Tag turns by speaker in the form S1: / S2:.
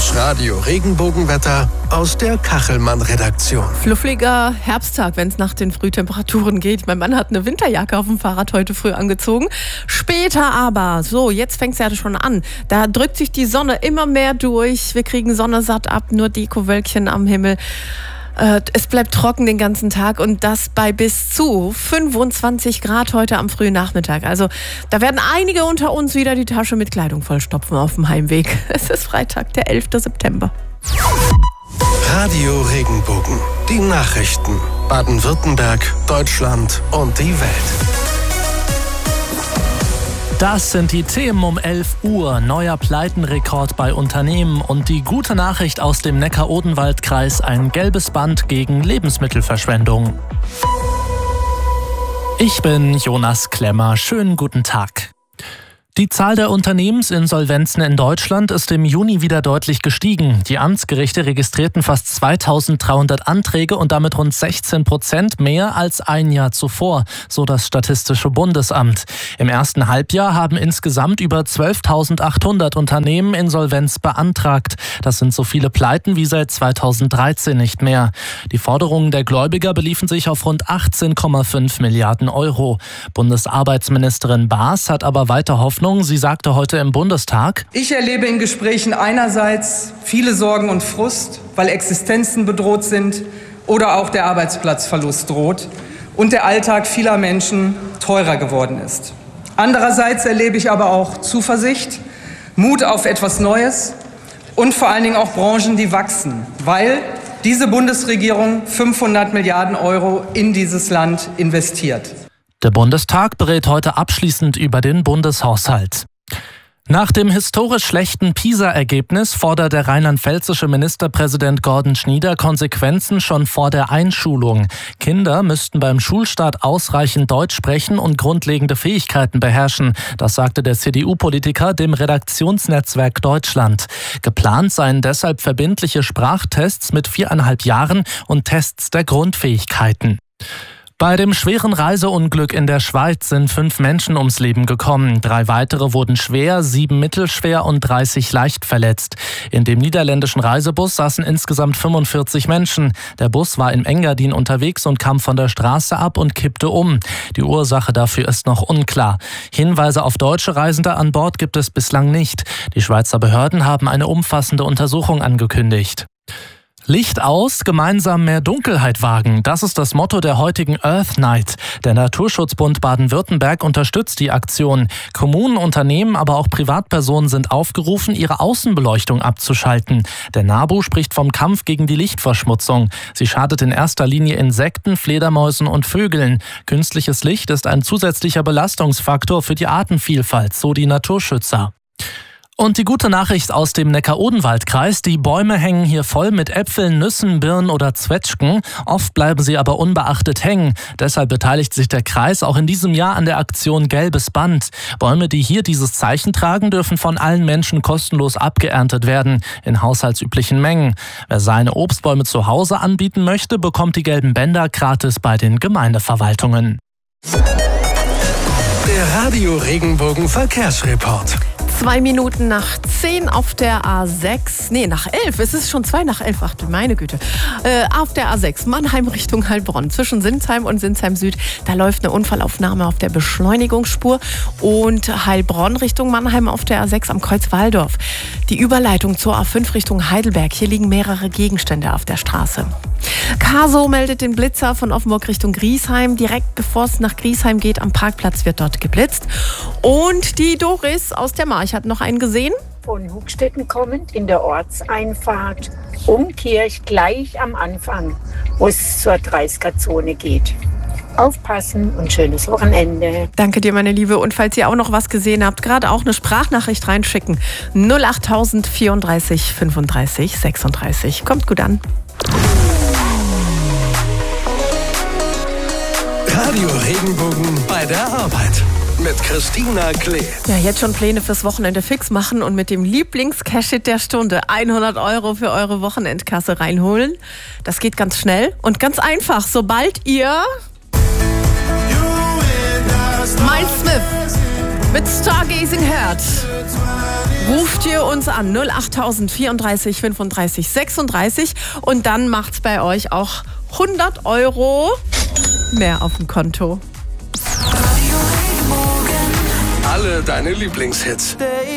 S1: Das Radio-Regenbogenwetter aus der Kachelmann-Redaktion.
S2: Fluffliger Herbsttag, wenn es nach den Frühtemperaturen geht. Mein Mann hat eine Winterjacke auf dem Fahrrad heute früh angezogen. Später aber, so, jetzt fängt es ja schon an. Da drückt sich die Sonne immer mehr durch. Wir kriegen Sonne satt ab, nur Dekowölkchen am Himmel. Es bleibt trocken den ganzen Tag und das bei bis zu 25 Grad heute am frühen Nachmittag. Also da werden einige unter uns wieder die Tasche mit Kleidung vollstopfen auf dem Heimweg. Es ist Freitag, der 11. September.
S1: Radio Regenbogen. Die Nachrichten. Baden-Württemberg, Deutschland und die Welt.
S3: Das sind die Themen um 11 Uhr. Neuer Pleitenrekord bei Unternehmen und die gute Nachricht aus dem Neckar-Odenwald-Kreis: ein gelbes Band gegen Lebensmittelverschwendung. Ich bin Jonas Klemmer. Schönen guten Tag. Die Zahl der Unternehmensinsolvenzen in Deutschland ist im Juni wieder deutlich gestiegen. Die Amtsgerichte registrierten fast 2300 Anträge und damit rund 16% mehr als ein Jahr zuvor, so das Statistische Bundesamt. Im ersten Halbjahr haben insgesamt über 12.800 Unternehmen Insolvenz beantragt. Das sind so viele Pleiten wie seit 2013 nicht mehr. Die Forderungen der Gläubiger beliefen sich auf rund 18,5 Milliarden Euro. Bundesarbeitsministerin Baas hat aber weiter Hoffnung. Sie sagte heute im Bundestag:
S4: Ich erlebe in Gesprächen einerseits viele Sorgen und Frust, weil Existenzen bedroht sind oder auch der Arbeitsplatzverlust droht und der Alltag vieler Menschen teurer geworden ist. Andererseits erlebe ich aber auch Zuversicht, Mut auf etwas Neues und vor allen Dingen auch Branchen, die wachsen, weil diese Bundesregierung 500 Milliarden Euro in dieses Land investiert.
S3: Der Bundestag berät heute abschließend über den Bundeshaushalt. Nach dem historisch schlechten PISA-Ergebnis fordert der rheinland-pfälzische Ministerpräsident Gordon Schnieder Konsequenzen schon vor der Einschulung. Kinder müssten beim Schulstart ausreichend Deutsch sprechen und grundlegende Fähigkeiten beherrschen. Das sagte der CDU-Politiker dem Redaktionsnetzwerk Deutschland. Geplant seien deshalb verbindliche Sprachtests mit 4,5 Jahren und Tests der Grundfähigkeiten. Bei dem schweren Reiseunglück in der Schweiz sind 5 Menschen ums Leben gekommen. 3 weitere wurden schwer, 7 mittelschwer und 30 leicht verletzt. In dem niederländischen Reisebus saßen insgesamt 45 Menschen. Der Bus war in Engadin unterwegs und kam von der Straße ab und kippte um. Die Ursache dafür ist noch unklar. Hinweise auf deutsche Reisende an Bord gibt es bislang nicht. Die Schweizer Behörden haben eine umfassende Untersuchung angekündigt. Licht aus, gemeinsam mehr Dunkelheit wagen. Das ist das Motto der heutigen Earth Night. Der Naturschutzbund Baden-Württemberg unterstützt die Aktion. Kommunen, Unternehmen, aber auch Privatpersonen sind aufgerufen, ihre Außenbeleuchtung abzuschalten. Der NABU spricht vom Kampf gegen die Lichtverschmutzung. Sie schadet in erster Linie Insekten, Fledermäusen und Vögeln. Künstliches Licht ist ein zusätzlicher Belastungsfaktor für die Artenvielfalt, so die Naturschützer. Und die gute Nachricht aus dem Neckar-Odenwald-Kreis: die Bäume hängen hier voll mit Äpfeln, Nüssen, Birnen oder Zwetschgen. Oft bleiben sie aber unbeachtet hängen. Deshalb beteiligt sich der Kreis auch in diesem Jahr an der Aktion Gelbes Band. Bäume, die hier dieses Zeichen tragen, dürfen von allen Menschen kostenlos abgeerntet werden, in haushaltsüblichen Mengen. Wer seine Obstbäume zu Hause anbieten möchte, bekommt die gelben Bänder gratis bei den Gemeindeverwaltungen.
S1: Der Radio Regenbogen Verkehrsreport.
S2: 2 Minuten nach 10 auf der A6, nach 11, es ist schon 2 nach 11, ach du meine Güte. Auf der A6, Mannheim Richtung Heilbronn, zwischen Sinsheim und Sinsheim Süd, da läuft eine Unfallaufnahme auf der Beschleunigungsspur, und Heilbronn Richtung Mannheim auf der A6 am Kreuz Walldorf. Die Überleitung zur A5 Richtung Heidelberg, hier liegen mehrere Gegenstände auf der Straße. Caso meldet den Blitzer von Offenburg Richtung Griesheim. Direkt bevor es nach Griesheim geht, am Parkplatz wird dort geblitzt. Und die Doris aus der March hat noch einen gesehen.
S5: Von Hugstetten kommend in der Ortseinfahrt Umkirch gleich am Anfang, wo es zur 30er-Zone geht. Aufpassen und schönes Wochenende.
S2: Danke dir, meine Liebe. Und falls ihr auch noch was gesehen habt, gerade auch eine Sprachnachricht reinschicken. 08000 34 35 36. Kommt gut an.
S1: Radio Regenbogen bei der Arbeit mit Christina Klee.
S2: Ja, jetzt schon Pläne fürs Wochenende fix machen und mit dem Lieblings-Cash-Hit der Stunde 100 € für eure Wochenendkasse reinholen. Das geht ganz schnell und ganz einfach, sobald ihr Miles Smith mit Stargazing hört. Ruft ihr uns an 08000 34 35 36 und dann macht's bei euch auch 100 € mehr auf dem Konto.
S1: Alle deine Lieblingshits.